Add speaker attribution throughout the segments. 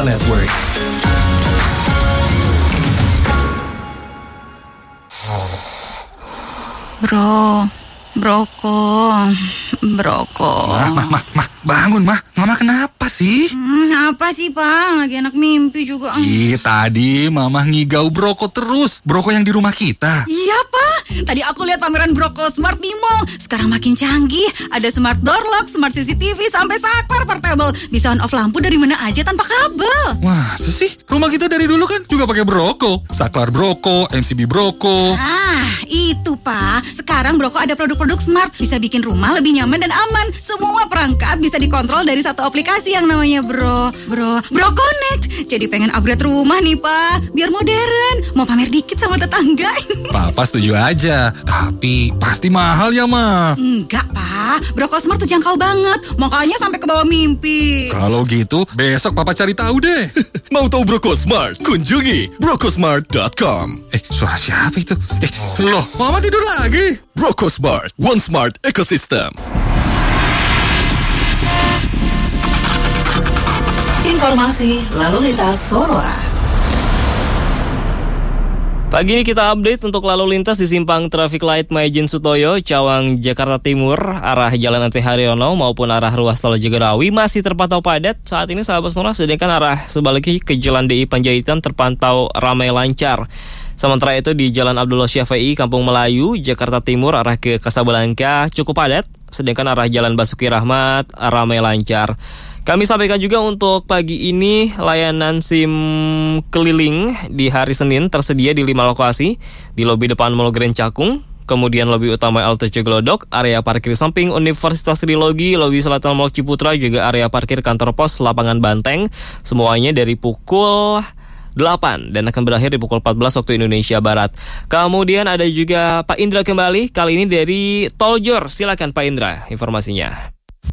Speaker 1: Network.
Speaker 2: Broko.
Speaker 3: Mah, bangun, Mah. Mama kenapa sih?
Speaker 2: Apa sih, Pak? Lagi enak mimpi juga.
Speaker 3: Tadi Mama ngigau Broko terus. Broko yang di rumah kita.
Speaker 2: Iya, Pak. Tadi aku lihat pameran Broko Smart di mall. Sekarang makin canggih. Ada smart door lock, smart CCTV, sampai saklar portable. Bisa on off lampu dari mana aja tanpa kabel.
Speaker 3: Wah, sih? Rumah kita dari dulu kan juga pakai Broko. Saklar Broko, MCB Broko.
Speaker 2: Itu, Pak. Sekarang Broko ada produk-produk smart. Bisa bikin rumah lebih nyaman dan aman. Semua perangkat bisa dikontrol dari satu aplikasi yang namanya Bro Connect. Jadi pengen upgrade rumah nih, Pak. Biar modern. Mau pamer dikit sama tetangga.
Speaker 3: Papa setuju aja. Tapi pasti mahal ya, Ma?
Speaker 2: Enggak, Pak. Broko Smart terjangkau banget. Makanya sampai ke bawah mimpi.
Speaker 3: Kalau gitu, besok Papa cari tahu deh.
Speaker 1: Mau tahu Broko Smart? Kunjungi brokosmart.com.
Speaker 3: Suara siapa itu? Loh, Mama tidur lagi?
Speaker 1: Broko Smart, One Smart Ecosystem.
Speaker 4: Informasi lalu lintas Sonora.
Speaker 5: Pagi ini kita update untuk lalu lintas di simpang traffic light Maijen Sutoyo, Cawang, Jakarta Timur, arah Jalan Ante Haryono maupun arah ruas tol Jagorawi masih terpantau padat. Saat ini sahabat Sonora, sedangkan arah sebaliknya ke Jalan DI Panjaitan terpantau ramai lancar. Sementara itu di Jalan Abdullah Syafi'i, Kampung Melayu, Jakarta Timur, arah ke Kasablanka cukup padat. Sedangkan arah Jalan Basuki Rahmat ramai lancar. Kami sampaikan juga untuk pagi ini layanan SIM keliling di hari Senin tersedia di 5 lokasi. Di lobi depan Mall Grand Cakung, kemudian lobi utama LTC Glodok, area parkir samping Universitas Trilogi, lobi selatan Mall Ciputra, juga area parkir kantor pos Lapangan Banteng. Semuanya dari pukul 8 dan akan berakhir di pukul 14 waktu Indonesia Barat. Kemudian ada juga Pak Indra kembali, kali ini dari Tol Jor. Silakan Pak Indra informasinya.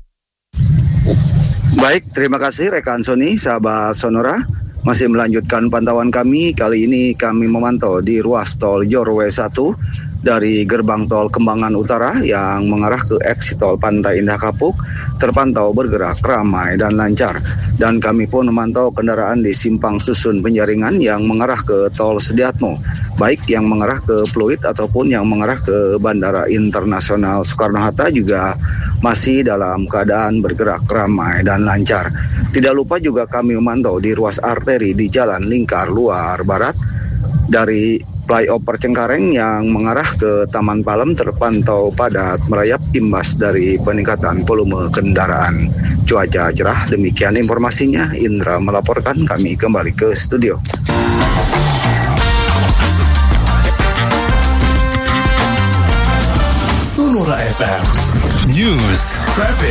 Speaker 6: Baik, terima kasih rekan Sony, sahabat Sonora. Masih melanjutkan pantauan kami. Kali ini kami memantau di ruas tol Jor W1 dari gerbang tol Kembangan Utara yang mengarah ke eksit tol Pantai Indah Kapuk terpantau bergerak ramai dan lancar. Dan kami pun memantau kendaraan di simpang susun Penjaringan yang mengarah ke tol Sediatmo, baik yang mengarah ke Pluit ataupun yang mengarah ke Bandara Internasional Soekarno-Hatta juga masih dalam keadaan bergerak ramai dan lancar. Tidak lupa juga kami memantau di ruas arteri di Jalan Lingkar Luar Barat dari flyover Cengkareng yang mengarah ke Taman Palem terpantau padat merayap imbas dari peningkatan volume kendaraan. Cuaca cerah, demikian informasinya. Indra melaporkan, kami kembali ke studio.
Speaker 1: Sonora FM News Traffic.